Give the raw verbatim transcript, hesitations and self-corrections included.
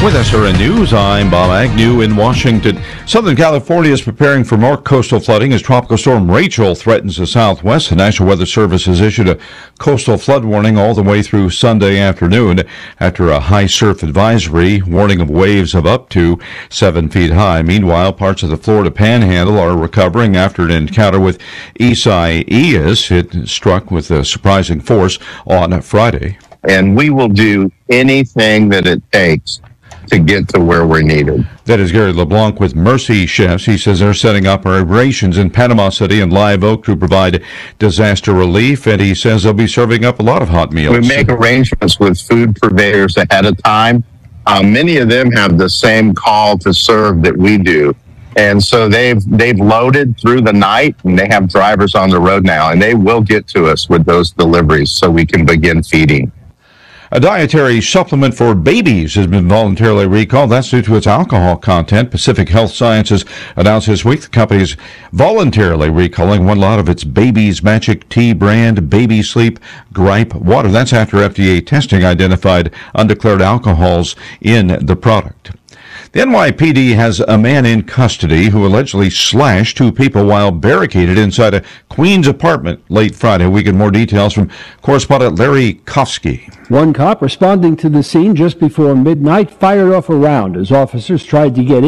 With S R N News, I'm Bob Agnew in Washington. Southern California is preparing for more coastal flooding as Tropical Storm Rachel threatens the southwest. The National Weather Service has issued a coastal flood warning all the way through Sunday afternoon after a high surf advisory, warning of waves of up to seven feet high. Meanwhile, parts of the Florida Panhandle are recovering after an encounter with Isaias. It struck with a surprising force on Friday. And we will do anything that it takes to get to where we're needed. That is Gary LeBlanc with Mercy Chefs. He says they're setting up operations in Panama City and Live Oak to provide disaster relief, and he says they'll be serving up a lot of hot meals. We make arrangements with food purveyors ahead of time. Uh, many of them have the same call to serve that we do. And so they've they've loaded through the night, and they have drivers on the road now, and they will get to us with those deliveries so we can begin feeding. A dietary supplement for babies has been voluntarily recalled. That's due to its alcohol content. Pacific Health Sciences announced this week the company is voluntarily recalling one lot of its Baby's Magic Tea brand Baby Sleep Gripe water. That's after F D A testing identified undeclared alcohols in the product. The N Y P D has a man in custody who allegedly slashed two people while barricaded inside a Queens apartment late Friday. We get more details from correspondent Larry Kofsky. One cop responding to the scene just before midnight fired off a round as officers tried to get